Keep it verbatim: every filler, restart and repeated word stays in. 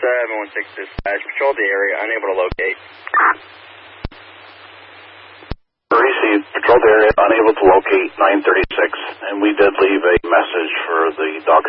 seven one six dispatch. Patrol the area, unable to locate. Received. Patrol the area, unable to locate nine thirty-six. And we did leave a message for the Doc